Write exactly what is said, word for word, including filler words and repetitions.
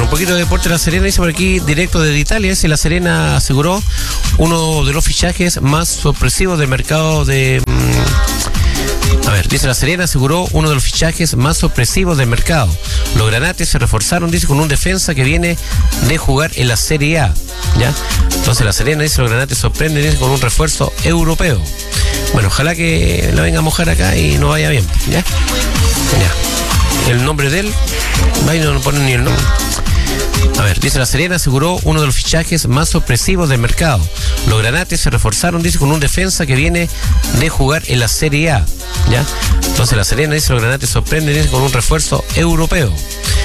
un poquito de deporte de La Serena, dice por aquí, directo desde Italia, dice La Serena aseguró uno de los fichajes más sorpresivos del mercado de... A ver, dice La Serena aseguró uno de los fichajes más sorpresivos del mercado. Los granates se reforzaron, dice, con un defensa que viene de jugar en la Serie A, ¿ya? Entonces La Serena dice los granates sorprenden, dice, con un refuerzo europeo. Bueno, ojalá que la venga a mojar acá y no vaya bien, ¿ya? Ya. El nombre de él, ahí no ponen ni el nombre. A ver, dice La Serena aseguró uno de los fichajes más sorpresivos del mercado. Los granates se reforzaron, dice, con un defensa que viene de jugar en la Serie A, ¿ya? Entonces La Serena dice los granates sorprenden, dice, con un refuerzo europeo.